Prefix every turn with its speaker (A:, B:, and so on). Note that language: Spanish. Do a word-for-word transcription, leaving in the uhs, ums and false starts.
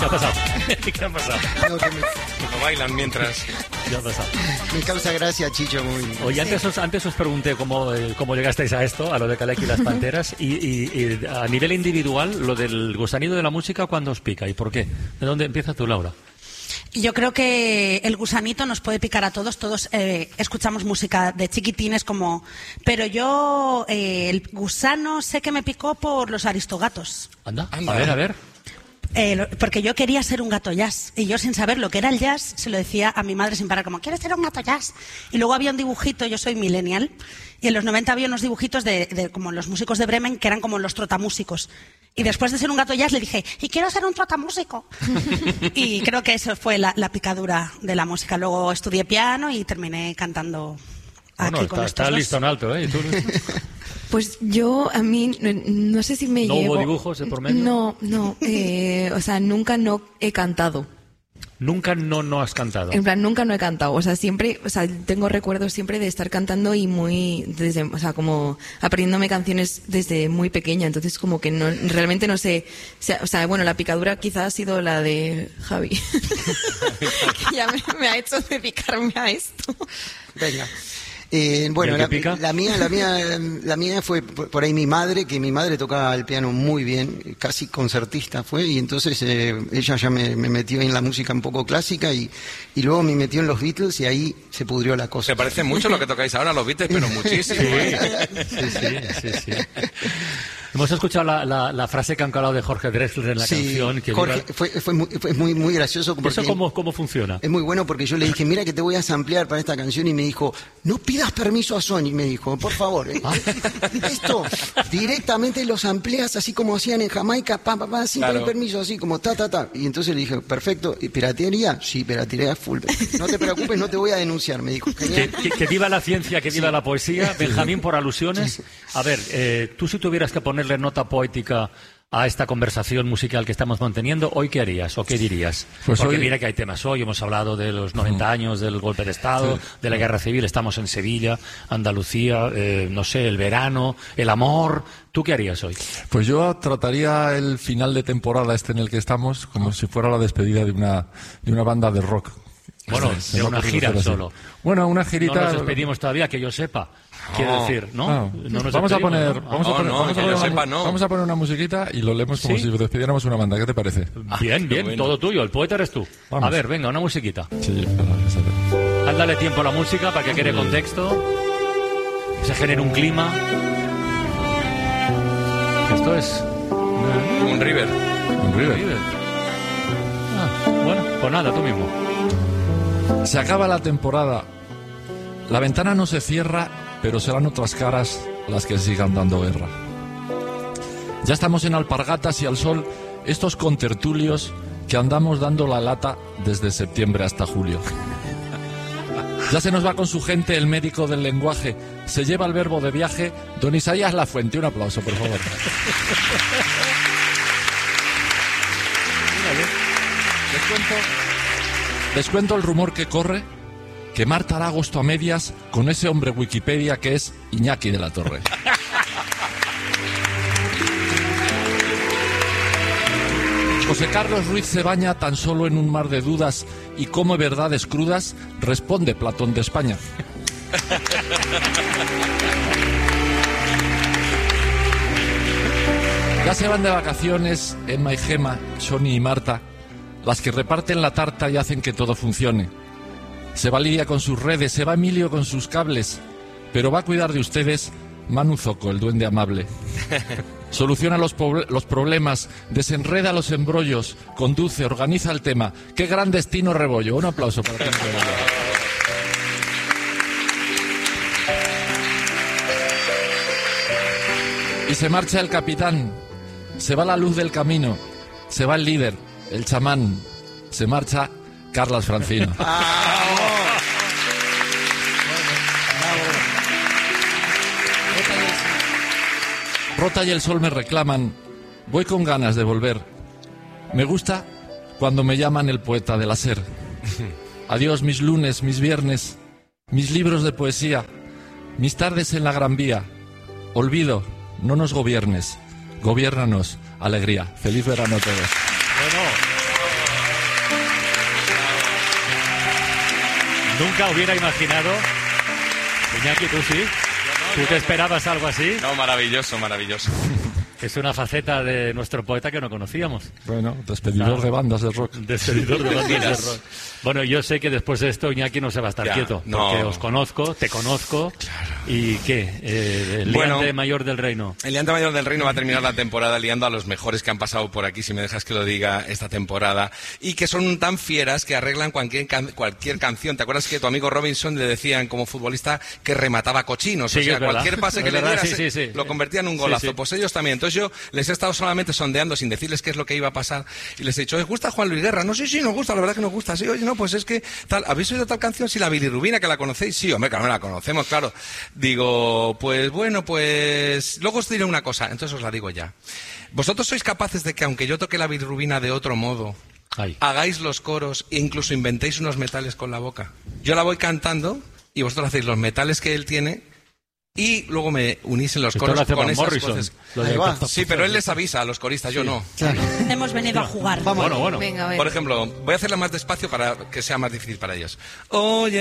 A: ¿Qué ha pasado? ¿Qué ha pasado?
B: No, que me,
C: No bailan mientras...
A: ¿Qué ha pasado?
B: me causa gracia, Chicho, muy...
A: Oye, antes os, antes os pregunté cómo, eh, cómo llegasteis a esto, a lo de Kaleki y las Panteras, y, y, y a nivel individual, lo del gusanito de la música, ¿cuándo os pica y por qué? ¿De dónde empieza tú, Laura?
D: Yo creo que el gusanito nos puede picar a todos. Todos eh, escuchamos música de chiquitines como... Pero yo, eh, el gusano sé que me picó por los Aristogatos.
A: Anda,
C: Anda.
A: a ver, a ver.
D: Eh, lo- porque yo quería ser un gato jazz. Y yo, sin saber lo que era el jazz, se lo decía a mi madre sin parar, como, ¿quieres ser un gato jazz? Y luego había un dibujito, yo soy millennial, y en los noventa había unos dibujitos de, de como los músicos de Bremen, que eran como los trotamúsicos. Y después de ser un gato jazz le dije, y quiero ser un trotamúsico. Y creo que eso fue la, la picadura de la música. Luego estudié piano y terminé cantando aquí
A: Bueno,
D: con
A: está,
D: estos
A: está
D: dos.
A: listo en alto, ¿eh? ¿Y tú, Luis?
E: Pues yo, a mí, no, no sé si me
A: ¿No
E: llevo...
A: hubo dibujos de por medio?
E: No, no, eh, o sea, nunca no he cantado.
A: Nunca no, no has cantado.
E: En plan, nunca no he cantado. O sea, siempre, o sea, tengo recuerdos siempre de estar cantando y muy, desde, o sea, como aprendiéndome canciones desde muy pequeña. Entonces, como que no, realmente no sé, o sea, o sea, bueno, la picadura quizás ha sido la de Javi. Que ya me, me ha hecho dedicarme a esto.
B: Venga. Eh, bueno,
A: ¿Y el
B: la,
A: que pica?
B: la mía, la mía, la mía fue por por ahí mi madre, que mi madre tocaba el piano muy bien, casi concertista fue, y entonces eh, ella ya me, me metió en la música un poco clásica y, y luego me metió en los Beatles y ahí se pudrió la cosa.
C: Se parece mucho lo que tocáis ahora los Beatles, pero muchísimo. ¿eh?
A: Sí, sí, sí, sí. Hemos escuchado la, la, la frase que han calado de Jorge Drexler en la
B: Sí,
A: canción. Que
B: Jorge,
A: viva-
B: fue, fue, muy, fue muy, muy gracioso. Porque
A: ¿Eso cómo, cómo funciona?
B: Es muy bueno porque yo le dije, mira que te voy a samplear para esta canción y me dijo, no pidas permiso a Sony, me dijo, por favor. ¿eh? Esto directamente los amplias así como hacían en Jamaica, pa, pa, pa, sin
C: Claro.
B: pedir permiso, así como ta, ta, ta. Y entonces le dije, perfecto, ¿y piratería? Sí, piratería full. No te preocupes, no te voy a denunciar, me dijo.
A: Que,
B: Genial.
A: que- que viva la ciencia, que viva la poesía. Benjamín, por alusiones. A ver, eh, tú si tuvieras que ponerle nota poética a esta conversación musical que estamos manteniendo, ¿hoy qué harías o qué dirías?
F: Pues
A: Porque
F: hoy-
A: mira que hay temas hoy, hemos hablado de los noventa años del golpe de Estado, de la guerra civil, estamos en Sevilla, Andalucía, eh, no sé, el verano, el amor. ¿Tú qué harías hoy?
F: Pues yo trataría el final de temporada este en el que estamos como si fuera la despedida de una, de una banda de rock.
A: Bueno,
F: Se- se
A: de
F: me
A: una
F: ocurre
A: gira
F: hacer así.
A: solo.
F: Bueno, una
A: No
F: girita...
A: nos despedimos todavía, que yo sepa. Quiero
C: No.
A: decir, ¿no?
F: Ah,
A: No nos
F: vamos a
A: despedimos,
F: poner,
A: ¿no?
F: vamos a
C: No,
F: poner,
C: no,
F: vamos a
C: que
F: poner
C: yo
F: una,
C: sepa, no.
F: vamos a poner una musiquita y lo leemos como
A: ¿Sí?
F: si despidiéramos una banda. ¿Qué te parece?
A: Bien, bien,
C: bueno.
A: todo tuyo. El poeta eres tú.
F: Vamos.
A: A ver, venga, una musiquita.
F: Sí, espera, espera.
A: Ándale tiempo a la música para que quede contexto, que se genere un clima. Esto es...
C: Un River.
F: Un River.
A: Ah, bueno, pues nada, tú mismo.
F: Se acaba la temporada. La ventana no se cierra, pero serán otras caras las que sigan dando guerra. Ya estamos en alpargatas y al sol, estos contertulios que andamos dando la lata desde septiembre hasta julio. Ya se nos va con su gente el médico del lenguaje. Se lleva el verbo de viaje. Don Isaías Lafuente, un aplauso, por favor. Les cuento, les cuento el rumor que corre, que Marta hará agosto a medias con ese hombre Wikipedia que es Iñaki de la Torre. José Carlos Ruiz se baña tan solo en un mar de dudas y come verdades crudas, responde Platón de España. Ya se van de vacaciones Emma y Gema, Sony y Marta, las que reparten la tarta y hacen que todo funcione. Se va Lidia con sus redes, se va Emilio con sus cables, pero va a cuidar de ustedes Manu Zoco, el duende amable. Soluciona los, po- los problemas, desenreda los embrollos, conduce, organiza el tema. ¡Qué gran destino, Rebollo! Un aplauso para Tino Rebollo. Y se marcha el capitán, se va la luz del camino, se va el líder, el chamán, se marcha Carlas Francino. Rota y el sol me reclaman, voy con ganas de volver. Me gusta cuando me llaman el poeta del hacer. Adiós mis lunes, mis viernes, mis libros de poesía, mis tardes en la Gran Vía. Olvido, no nos gobiernes, gobiérnanos, alegría. Feliz verano a todos.
A: Bueno, Nunca hubiera imaginado... Iñaki, ¿tú sí? ¿Tú te esperabas algo así?
C: No, maravilloso, maravilloso.
A: Es una faceta de nuestro poeta que no conocíamos.
F: Bueno, despedidor de bandas de rock.
A: Despedidor de bandas de rock. Bueno, yo sé que después de esto Iñaki no se va a estar
C: ya,
A: quieto,
C: no.
A: porque os conozco, te conozco. Claro. ¿Y qué? Eh, el
C: bueno,
A: liante mayor del reino.
C: El liante mayor del reino va a terminar la temporada liando a los mejores que han pasado por aquí, si me dejas que lo diga, esta temporada. Y que son tan fieras que arreglan cualquier, can cualquier canción. ¿Te acuerdas que tu amigo Robinson le decían como futbolista que remataba cochinos?
A: Sí,
C: o sea, cualquier
A: verdad.
C: pase que
A: es
C: le
A: verdad,
C: dieras
A: sí, sí, sí.
C: lo convertía en un golazo.
A: Sí, sí.
C: Pues ellos también. Entonces yo les he estado solamente sondeando sin decirles qué es lo que iba a pasar. Y les he dicho, ¿os gusta Juan Luis Guerra? No, sí, sí, nos gusta, la verdad que nos gusta. Sí, oye, no, pues es que tal, ¿habéis oído tal canción? Sí, la bilirrubina, que la conocéis. Sí, hombre, claro, la conocemos, claro. Digo, pues bueno, pues luego os diré una cosa, entonces os la digo ya. ¿Vosotros sois capaces de que, aunque yo toque la bilirrubina de otro modo, Ay. hagáis los coros e incluso inventéis unos metales con la boca? Yo la voy cantando y vosotros hacéis los metales que él tiene y luego me unís en los
A: Esto
C: coros
A: lo hace
C: con
A: Van
C: esas
A: Morrison,
C: voces.
A: lo de-
C: Sí, pero él les avisa a los coristas, sí. yo no.
B: Claro.
D: Hemos venido a jugar.
B: Vamos.
A: Bueno, bueno.
E: Venga, a ver.
C: Por ejemplo, voy a hacerla más despacio para que sea más difícil para ellos. Oye,